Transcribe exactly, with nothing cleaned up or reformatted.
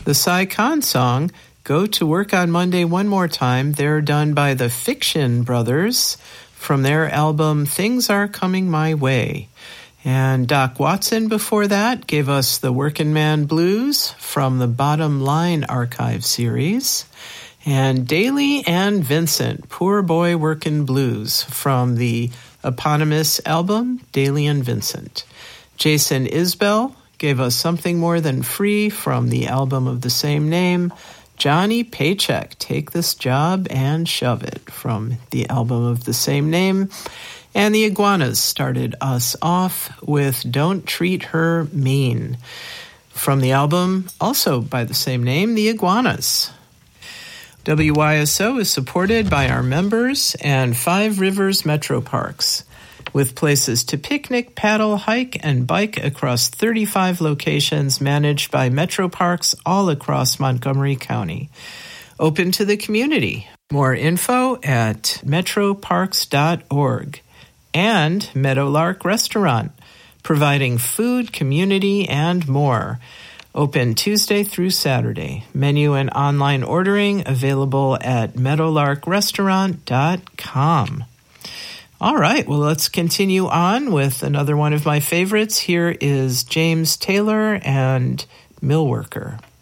The Sai Khan song, Go to Work on Monday One More Time, they're done by the Fiction Brothers from their album Things Are Coming My Way. And Doc Watson before that gave us the Working Man Blues from the Bottom Line Archive series. And Daly and Vincent, Poor Boy Workin' Blues from the eponymous album Daly and Vincent. Jason Isbell gave us Something More Than Free from the album of the same name. Johnny Paycheck, Take This Job and Shove It from the album of the same name. And the Iguanas started us off with Don't Treat Her Mean from the album also by the same name, The Iguanas. W Y S O is supported by our members and Five Rivers Metro Parks, with places to picnic, paddle, hike, and bike across thirty-five locations managed by Metro Parks all across Montgomery County. Open to the community. More info at metro parks dot org. And Meadowlark Restaurant, providing food, community, and more. Open Tuesday through Saturday. Menu and online ordering available at meadowlark restaurant dot com. All right, well, let's continue on with another one of my favorites. Here is James Taylor and Millworker.